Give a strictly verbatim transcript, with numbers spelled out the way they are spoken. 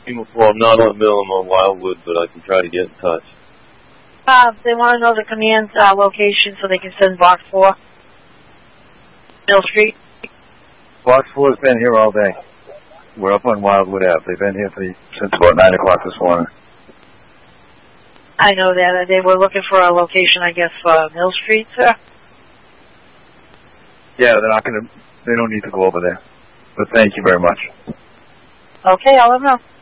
before. I'm not on Mill, I'm on Wildwood, but I can try to get in touch. Uh, they want to know the command uh, location so they can send box four. Mill Street. Box four's been here all day. We're up on Wildwood Ave. They've been here for the, since about nine o'clock this morning. I know that. They were looking for a location, I guess, for Mill Street, sir. Yeah, they're not going to, they don't need to go over there. But thank you very much. Okay, I'll let them know.